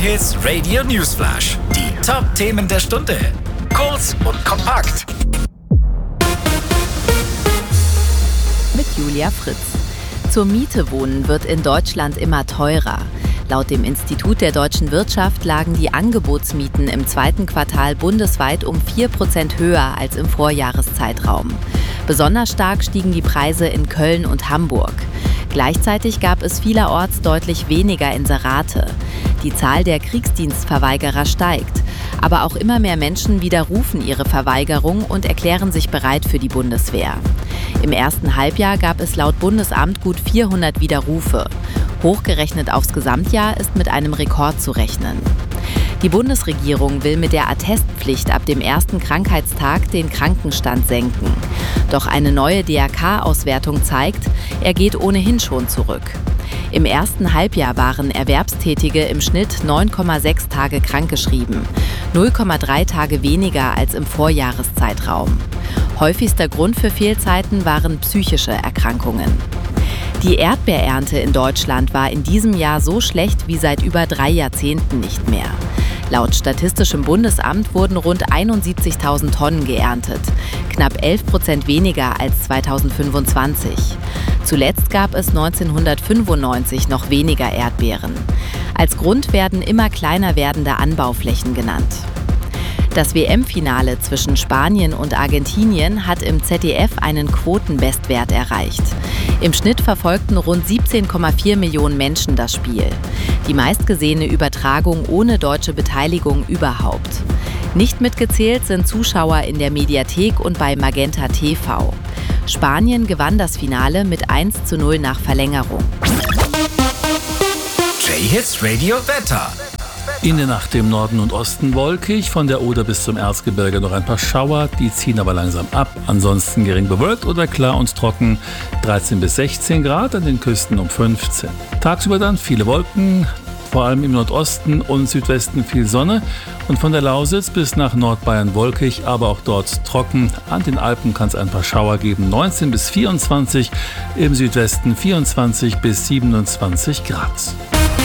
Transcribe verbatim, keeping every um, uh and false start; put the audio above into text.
J-Hits Radio Newsflash. Die Top-Themen der Stunde. Kurz und kompakt. Mit Julia Fritz. Zur Miete wohnen wird in Deutschland immer teurer. Laut dem Institut der deutschen Wirtschaft lagen die Angebotsmieten im zweiten Quartal bundesweit um vier Prozent höher als im Vorjahreszeitraum. Besonders stark stiegen die Preise in Köln und Hamburg. Gleichzeitig gab es vielerorts deutlich weniger Inserate. Die Zahl der Kriegsdienstverweigerer steigt. Aber auch immer mehr Menschen widerrufen ihre Verweigerung und erklären sich bereit für die Bundeswehr. Im ersten Halbjahr gab es laut Bundesamt gut vierhundert Widerrufe. Hochgerechnet aufs Gesamtjahr ist mit einem Rekord zu rechnen. Die Bundesregierung will mit der Attestpflicht ab dem ersten Krankheitstag den Krankenstand senken. Doch eine neue D R K-Auswertung zeigt, er geht ohnehin schon zurück. Im ersten Halbjahr waren Erwerbstätige im Schnitt neun Komma sechs Tage krankgeschrieben, null Komma drei Tage weniger als im Vorjahreszeitraum. Häufigster Grund für Fehlzeiten waren psychische Erkrankungen. Die Erdbeerernte in Deutschland war in diesem Jahr so schlecht wie seit über drei Jahrzehnten nicht mehr. Laut Statistischem Bundesamt wurden rund einundsiebzigtausend Tonnen geerntet, knapp elf Prozent weniger als zweitausendfünfundzwanzig. Zuletzt gab es neunzehnhundertfünfundneunzig noch weniger Erdbeeren. Als Grund werden immer kleiner werdende Anbauflächen genannt. Das W M-Finale zwischen Spanien und Argentinien hat im Z D F einen Quotenbestwert erreicht. Im Schnitt verfolgten rund siebzehn Komma vier Millionen Menschen das Spiel. Die meistgesehene Übertragung ohne deutsche Beteiligung überhaupt. Nicht mitgezählt sind Zuschauer in der Mediathek und bei Magenta T V. Spanien gewann das Finale mit eins zu null nach Verlängerung. J-Hits Radio Wetter. In der Nacht im Norden und Osten wolkig, von der Oder bis zum Erzgebirge noch ein paar Schauer, die ziehen aber langsam ab. Ansonsten gering bewölkt oder klar und trocken, dreizehn bis sechzehn Grad, an den Küsten um fünfzehn. Tagsüber dann viele Wolken, vor allem im Nordosten und Südwesten viel Sonne und von der Lausitz bis nach Nordbayern wolkig, aber auch dort trocken. An den Alpen kann es ein paar Schauer geben, neunzehn bis vierundzwanzig, im Südwesten vierundzwanzig bis siebenundzwanzig Grad.